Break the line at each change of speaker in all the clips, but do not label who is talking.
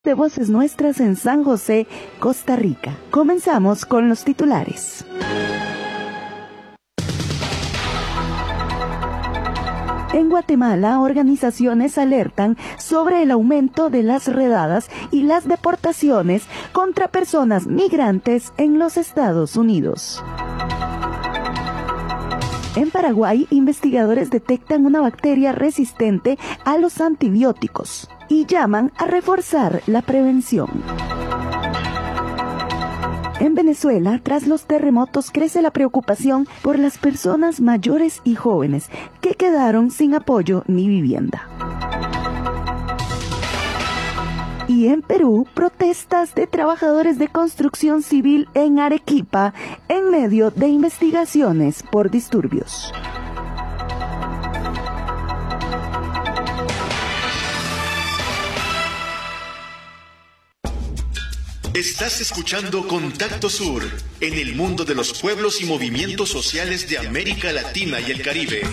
de Voces Nuestras en San José, Costa Rica. Comenzamos con los titulares. En Guatemala, organizaciones alertan sobre el aumento de las redadas y las deportaciones contra personas migrantes en los Estados Unidos. En Paraguay, investigadores detectan una bacteria resistente a los antibióticos y llaman a reforzar la prevención. En Venezuela, tras los terremotos, crece la preocupación por las personas mayores y jóvenes que quedaron sin apoyo ni vivienda. Y en Perú, protestas de trabajadores de construcción civil en Arequipa en medio de investigaciones por disturbios.
Estás escuchando Contacto Sur, en el mundo de los pueblos y movimientos sociales de América Latina y el Caribe.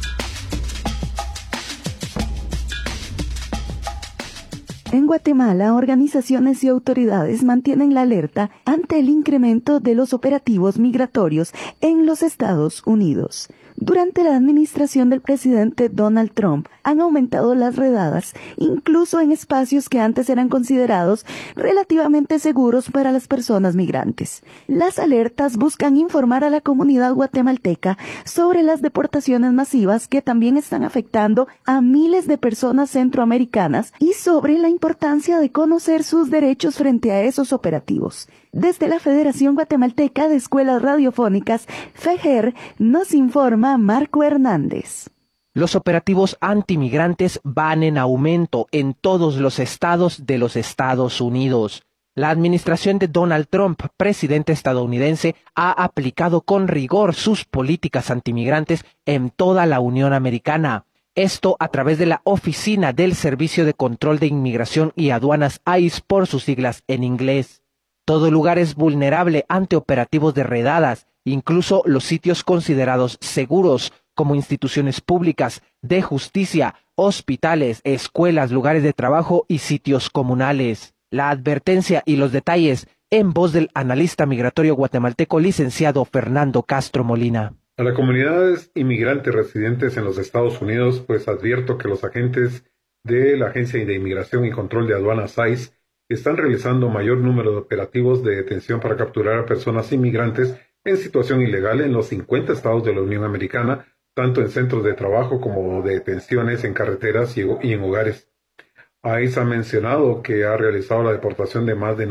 En Guatemala, organizaciones y autoridades mantienen la alerta ante el incremento de los operativos migratorios en los Estados Unidos. Durante la administración del presidente Donald Trump, han aumentado las redadas, incluso en espacios que antes eran considerados relativamente seguros para las personas migrantes. Las alertas buscan informar a la comunidad guatemalteca sobre las deportaciones masivas que también están afectando a miles de personas centroamericanas y sobre la importancia de conocer sus derechos frente a esos operativos. Desde la Federación Guatemalteca de Escuelas Radiofónicas, FEGER, nos informa Marco Hernández.
Los operativos antimigrantes van en aumento en todos los estados de los Estados Unidos. La administración de Donald Trump, presidente estadounidense, ha aplicado con rigor sus políticas antimigrantes en toda la Unión Americana. Esto a través de la Oficina del Servicio de Control de Inmigración y Aduanas ICE por sus siglas en inglés. Todo lugar es vulnerable ante operativos de redadas, incluso los sitios considerados seguros, como instituciones públicas, de justicia, hospitales, escuelas, lugares de trabajo y sitios comunales. La advertencia y los detalles en voz del analista migratorio guatemalteco licenciado Fernando Castro Molina.
A las comunidades inmigrantes residentes en los Estados Unidos, pues advierto que los agentes de la Agencia de Inmigración y Control de Aduanas ICE están realizando mayor número de operativos de detención para capturar a personas inmigrantes en situación ilegal en los 50 estados de la Unión Americana, tanto en centros de trabajo como de detenciones en carreteras y en hogares. ICE ha mencionado que ha realizado la deportación de más de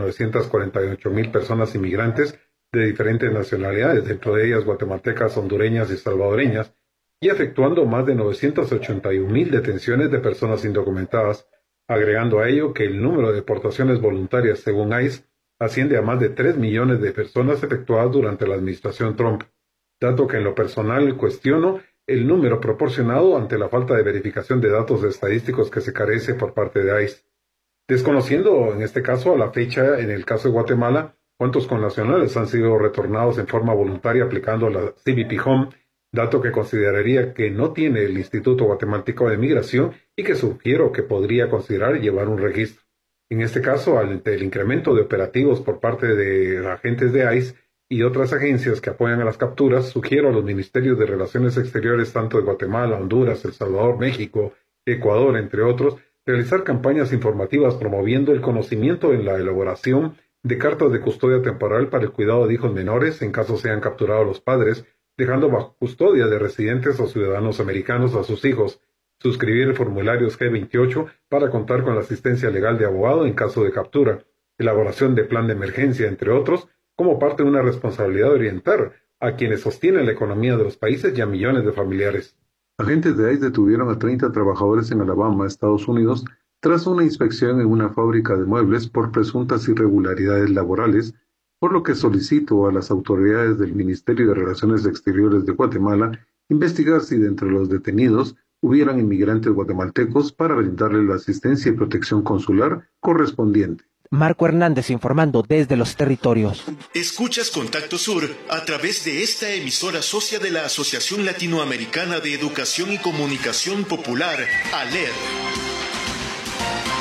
948,000 personas inmigrantes de diferentes nacionalidades, dentro de ellas guatemaltecas, hondureñas y salvadoreñas, y efectuando más de 981,000 detenciones de personas indocumentadas, agregando a ello que el número de deportaciones voluntarias, según ICE, asciende a más de 3 millones de personas efectuadas durante la administración Trump, dato que en lo personal cuestiono el número proporcionado ante la falta de verificación de datos estadísticos que se carece por parte de ICE. Desconociendo en este caso a la fecha, en el caso de Guatemala, cuántos connacionales han sido retornados en forma voluntaria aplicando la CBP Home, dato que consideraría que no tiene el Instituto Guatemalteco de Migración y que sugiero que podría considerar llevar un registro. En este caso, ante el incremento de operativos por parte de agentes de ICE y otras agencias que apoyan a las capturas, sugiero a los ministerios de Relaciones Exteriores tanto de Guatemala, Honduras, El Salvador, México, Ecuador, entre otros, realizar campañas informativas promoviendo el conocimiento en la elaboración de cartas de custodia temporal para el cuidado de hijos menores en caso sean capturados los padres, dejando bajo custodia de residentes o ciudadanos americanos a sus hijos, suscribir formularios G28 para contar con la asistencia legal de abogado en caso de captura, elaboración de plan de emergencia, entre otros, como parte de una responsabilidad de orientar a quienes sostienen la economía de los países y a millones de familiares.
Agentes de ICE detuvieron a 30 trabajadores en Alabama, Estados Unidos, tras una inspección en una fábrica de muebles por presuntas irregularidades laborales, por lo que solicito a las autoridades del Ministerio de Relaciones Exteriores de Guatemala investigar si de entre los detenidos hubieran inmigrantes guatemaltecos para brindarles la asistencia y protección consular correspondiente.
Marco Hernández informando desde los territorios.
Escuchas Contacto Sur a través de esta emisora socia de la Asociación Latinoamericana de Educación y Comunicación Popular, ALED.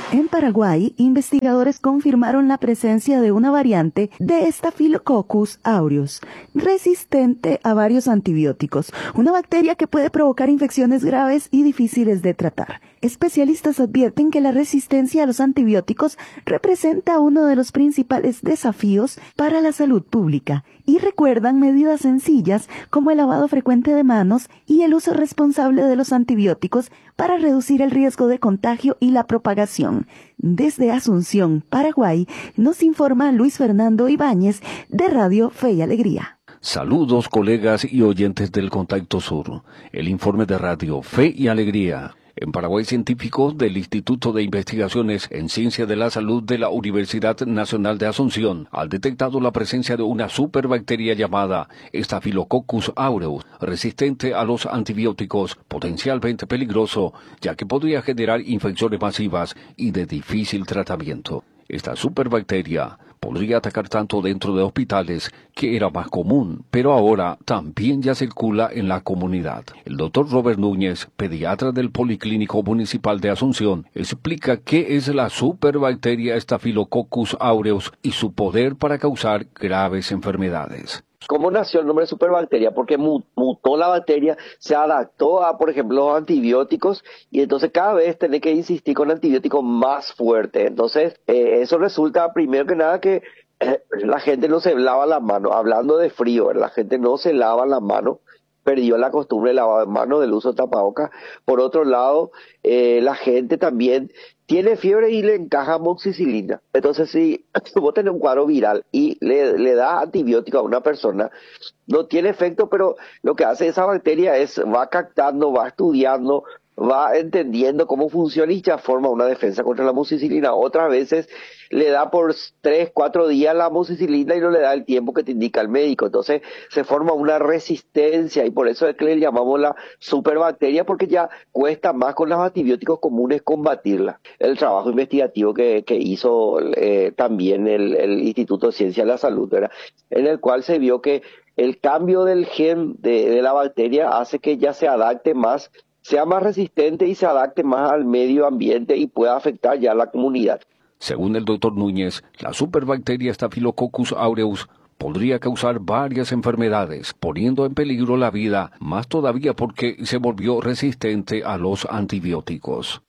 En Paraguay, investigadores confirmaron la presencia de una variante de Staphylococcus aureus, resistente a varios antibióticos, una bacteria que puede provocar infecciones graves y difíciles de tratar. Especialistas advierten que la resistencia a los antibióticos representa uno de los principales desafíos para la salud pública y recuerdan medidas sencillas como el lavado frecuente de manos y el uso responsable de los antibióticos para reducir el riesgo de contagio y la propagación. Desde Asunción, Paraguay, nos informa Luis Fernando Ibáñez de Radio Fe y Alegría.
Saludos, colegas y oyentes del Contacto Sur. El informe de Radio Fe y Alegría. En Paraguay, científicos del Instituto de Investigaciones en Ciencia de la Salud de la Universidad Nacional de Asunción han detectado la presencia de una superbacteria llamada Staphylococcus aureus, resistente a los antibióticos, potencialmente peligroso, ya que podría generar infecciones masivas y de difícil tratamiento. Esta superbacteria podría atacar tanto dentro de hospitales, que era más común, pero ahora también ya circula en la comunidad. El doctor Robert Núñez, pediatra del Policlínico Municipal de Asunción, explica qué es la superbacteria Staphylococcus aureus y su poder para causar graves enfermedades.
¿Cómo nació el nombre de superbacteria? Porque mutó la bacteria, se adaptó a, por ejemplo, los antibióticos, y entonces cada vez tenés que insistir con antibióticos más fuertes. Entonces, eso resulta, primero que nada, que la gente no se lava las manos. Hablando de frío, la gente no se lava las manos, perdió la costumbre de lavar manos, del uso de tapabocas. Por otro lado, la gente también tiene fiebre y le encaja amoxicilina. Entonces, si vos tenés un cuadro viral y le das antibiótico a una persona, no tiene efecto, pero lo que hace esa bacteria es va captando, va estudiando, va entendiendo cómo funciona y ya forma una defensa contra la amoxicilina. Otras veces le da por 3-4 días la amoxicilina y no le da el tiempo que te indica el médico. Entonces se forma una resistencia y por eso es que le llamamos la superbacteria, porque ya cuesta más con los antibióticos comunes combatirla. El trabajo investigativo que hizo también el Instituto de Ciencia de la Salud, ¿verdad? En el cual se vio que el cambio del gen de la bacteria hace que ya se adapte más, sea más resistente y se adapte más al medio ambiente y pueda afectar ya a la comunidad.
Según el doctor Núñez, la superbacteria Staphylococcus aureus podría causar varias enfermedades, poniendo en peligro la vida, más todavía porque se volvió resistente a los antibióticos.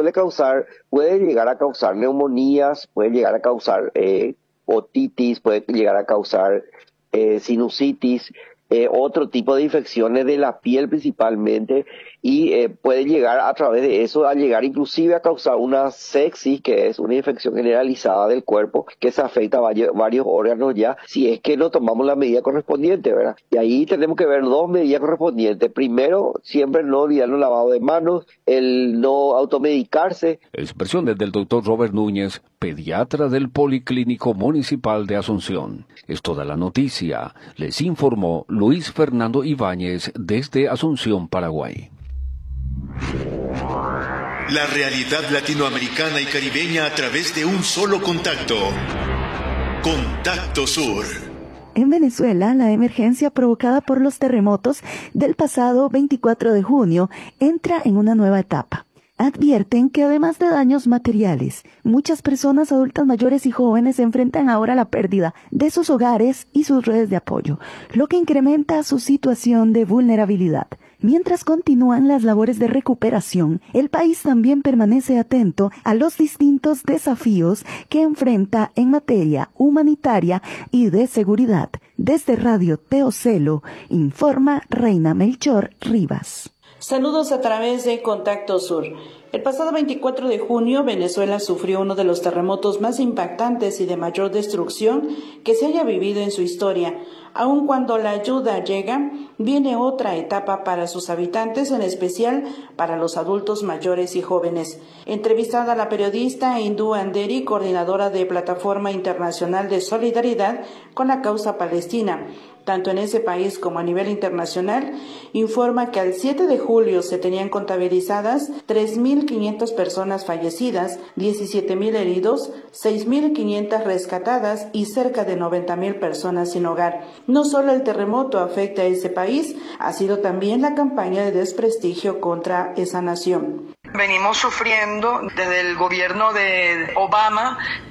Puede llegar a causar neumonías, puede llegar a causar otitis, puede llegar a causar sinusitis, otro tipo de infecciones de la piel principalmente, y puede llegar a través de eso a llegar inclusive a causar una sepsis, que es una infección generalizada del cuerpo que se afecta a varios órganos ya, si es que no tomamos la medida correspondiente, ¿verdad? Y ahí tenemos que ver dos medidas correspondientes. Primero, siempre no olvidarnos el lavado de manos, el no automedicarse.
Expresiones del doctor Robert Núñez, pediatra del Policlínico Municipal de Asunción. Es toda la noticia. Les informó Luis Fernando Ibáñez desde Asunción, Paraguay.
La realidad latinoamericana y caribeña a través de un solo contacto. Contacto Sur.
En Venezuela, la emergencia provocada por los terremotos del pasado 24 de junio entra en una nueva etapa. Advierten que además de daños materiales, muchas personas adultas mayores y jóvenes enfrentan ahora la pérdida de sus hogares y sus redes de apoyo, lo que incrementa su situación de vulnerabilidad. Mientras continúan las labores de recuperación, el país también permanece atento a los distintos desafíos que enfrenta en materia humanitaria y de seguridad. Desde Radio Teocelo, informa Reina Melchor Rivas.
Saludos a través de Contacto Sur. El pasado 24 de junio, Venezuela sufrió uno de los terremotos más impactantes y de mayor destrucción que se haya vivido en su historia. Aun cuando la ayuda llega, viene otra etapa para sus habitantes, en especial para los adultos mayores y jóvenes. Entrevistada a la periodista Hindú Anderi, coordinadora de Plataforma Internacional de Solidaridad con la Causa Palestina, tanto en ese país como a nivel internacional, informa que al 7 de julio se tenían contabilizadas 3.500 personas fallecidas, 17.000 heridos, 6.500 rescatadas y cerca de 90.000 personas sin hogar. No solo el terremoto afecta a ese país, ha sido también la campaña de desprestigio contra esa nación.
Venimos sufriendo desde el gobierno de Obama